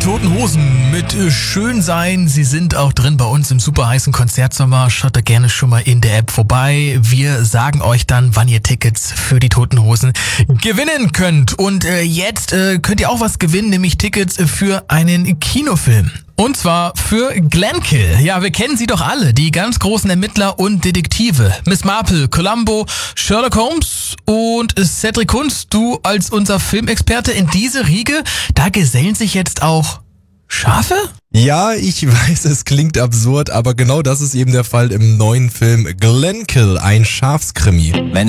Toten Hosen mit Schön sein. Sie sind auch drin bei uns im super heißen Konzertsommer. Schaut da gerne schon mal in der App vorbei. Wir sagen euch dann, wann ihr Tickets für die Toten Hosen gewinnen könnt. Und jetzt könnt ihr auch was gewinnen, nämlich Tickets für einen Kinofilm. Und zwar für Glenkill. Ja, wir kennen sie doch alle, die ganz großen Ermittler und Detektive. Miss Marple, Columbo, Sherlock Holmes und Cedric Kunz. Du als unser Filmexperte in diese Riege, da gesellen sich jetzt auch Schafe? Ja, ich weiß, es klingt absurd, aber genau das ist eben der Fall im neuen Film Glenkill, ein Schafskrimi.